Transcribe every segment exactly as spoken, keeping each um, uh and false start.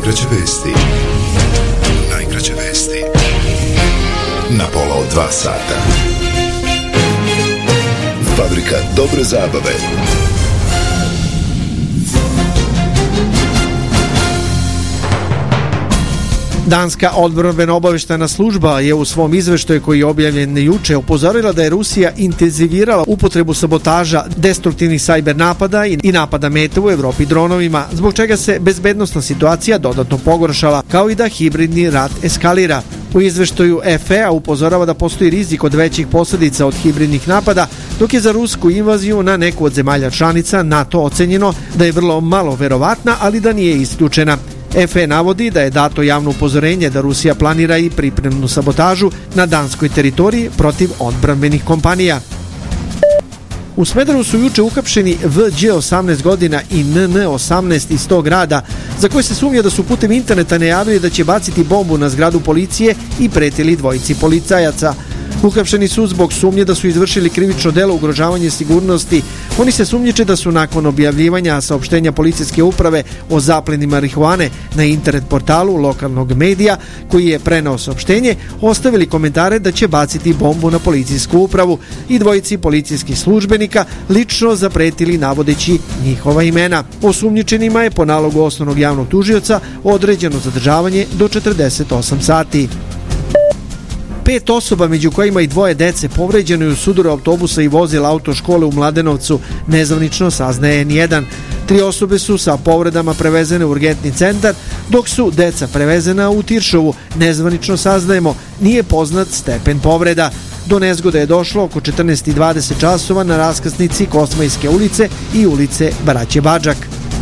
Najkraće vesti. Najkraće vesti. Na pola od dva sata. Fabrika dobre zabave. Danska odbrambeno-obavještajna služba je u svom izveštaju koji je objavljen juče upozorila da je Rusija intenzivirala upotrebu sabotaža, destruktivnih sajber napada i napada meta u Evropi dronovima, zbog čega se bezbednosna situacija dodatno pogoršala, kao i da hibridni rat eskalira. U izveštaju F E A upozorava da postoji rizik od većih posljedica od hibridnih napada, dok je za rusku invaziju na neku od zemalja članica NATO ocenjeno da je vrlo malo verovatna, ali da nije isključena. F E navodi da je dato javno upozorenje da Rusija planira i pripremnu sabotažu na danskoj teritoriji protiv odbrambenih kompanija. U Smederevu su juče uhapšeni V Đ osamnaest godina i N N osamnaest iz tog grada, za koje se sumnja da su putem interneta najavili da će baciti bombu na zgradu policije i pretili dvojici policajaca. Uhapšeni su zbog sumnje da su izvršili krivično delo ugrožavanja sigurnosti. Oni se sumnjiče da su nakon objavljivanja saopštenja policijske uprave o zapleni marihuane na internet portalu lokalnog medija, koji je preneo saopštenje, ostavili komentare da će baciti bombu na policijsku upravu i dvojici policijskih službenika lično zapretili navodeći njihova imena. Osumnjičenima je po nalogu osnovnog javnog tužioca određeno zadržavanje do četrdeset osam sati. Pet osoba, među kojima i dvoje dece, povređeno je u sudaru autobusa i vozila autoškole u Mladenovcu, nezvanično saznaje N jedan. Tri osobe su sa povredama prevezene u urgentni centar, dok su deca prevezena u Tiršovu. Nezvanično saznajemo, nije poznat stepen povreda. Do nezgode je došlo oko četrnaest i dvadeset časova na raskrsnici Kosmajske ulice i ulice Braće Badžak.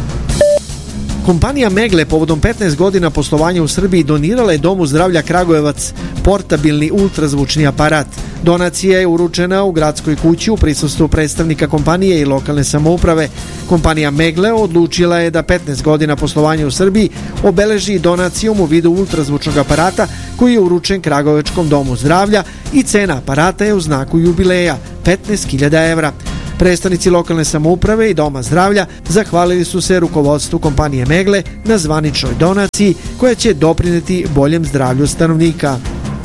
Kompanija Megle povodom petnaest godina poslovanja u Srbiji donirala je Domu zdravlja Kragujevac portabilni ultrazvučni aparat. Donacija je uručena u gradskoj kući u prisustvu predstavnika kompanije i lokalne samouprave. Kompanija Megle odlučila je da petnaest godina poslovanja u Srbiji obeleži donacijom u vidu ultrazvučnog aparata koji je uručen Kragujevačkom domu zdravlja i cena aparata je u znaku jubileja petnaest hiljada evra. Predstavnici lokalne samouprave i Doma zdravlja zahvalili su se rukovodstvu kompanije Megle na zvaničnoj donaciji koja će doprineti boljem zdravlju stanovnika.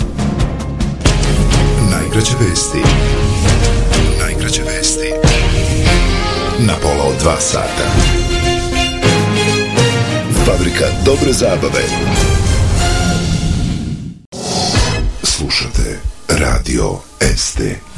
Najkraće vesti. Najkraće vesti. Na pola od dva sata. Fabrika dobre zabave. Slušate Radio S T.